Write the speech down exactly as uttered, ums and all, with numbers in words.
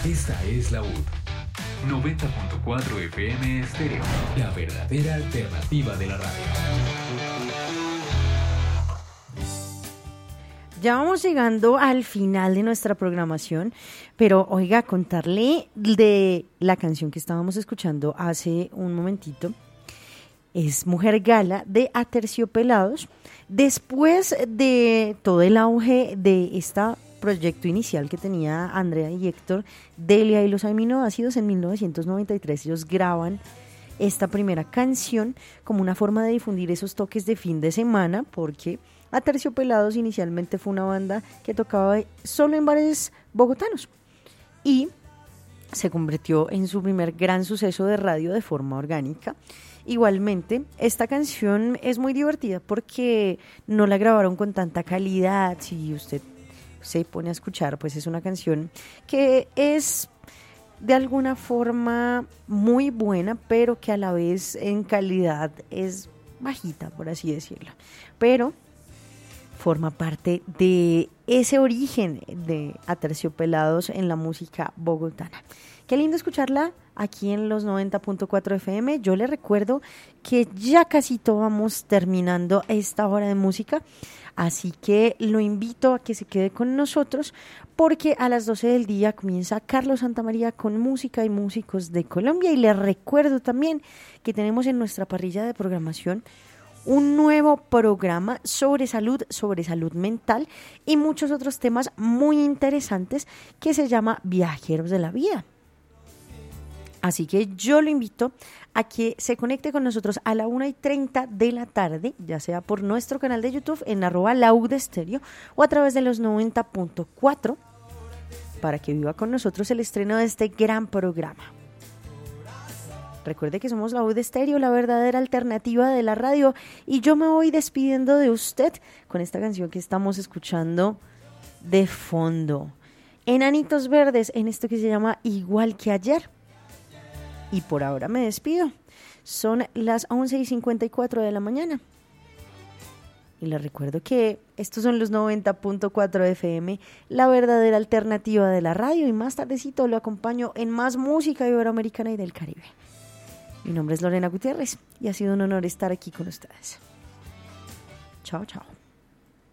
Esta es la U D. noventa punto cuatro F M Estéreo. La verdadera alternativa de la radio. Ya vamos llegando al final de nuestra programación, pero oiga, contarle de la canción que estábamos escuchando hace un momentito. Es Mujer Gala de Aterciopelados. Después de todo el auge de este proyecto inicial que tenía Andrea y Héctor, Delia y los aminoácidos, en mil novecientos noventa y tres ellos graban esta primera canción como una forma de difundir esos toques de fin de semana, porque Aterciopelados inicialmente fue una banda que tocaba solo en bares bogotanos y se convirtió en su primer gran suceso de radio de forma orgánica. Igualmente, esta canción es muy divertida porque no la grabaron con tanta calidad. Si usted se pone a escuchar, pues es una canción que es de alguna forma muy buena, pero que a la vez en calidad es bajita, por así decirlo. Pero forma parte de ese origen de Aterciopelados en la música bogotana. Qué lindo escucharla aquí en los noventa punto cuatro F M. Yo le recuerdo que ya casi vamos terminando esta hora de música, así que lo invito a que se quede con nosotros porque a las doce del día comienza Carlos Santamaría con música y músicos de Colombia. Y le recuerdo también que tenemos en nuestra parrilla de programación un nuevo programa sobre salud, sobre salud mental y muchos otros temas muy interesantes que se llama Viajeros de la Vida. Así que yo lo invito a que se conecte con nosotros a la una y treinta de la tarde, ya sea por nuestro canal de YouTube en arroba la U D Estéreo o a través de los noventa punto cuatro para que viva con nosotros el estreno de este gran programa. Recuerde que somos la U D Estéreo, la verdadera alternativa de la radio, y yo me voy despidiendo de usted con esta canción que estamos escuchando de fondo. Enanitos Verdes, en esto que se llama Igual que Ayer. Y por ahora me despido. Son las once y cincuenta y cuatro de la mañana. Y les recuerdo que estos son los noventa punto cuatro F M, la verdadera alternativa de la radio, y más tardecito lo acompaño en más música iberoamericana y del Caribe. Mi nombre es Lorena Gutiérrez y ha sido un honor estar aquí con ustedes. Chao, chao.